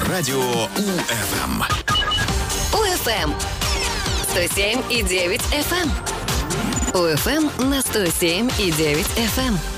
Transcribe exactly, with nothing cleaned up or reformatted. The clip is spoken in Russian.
радио УФМ. УФМ сто семь и девять эф эм. УФМ на сто семь и девять эф эм.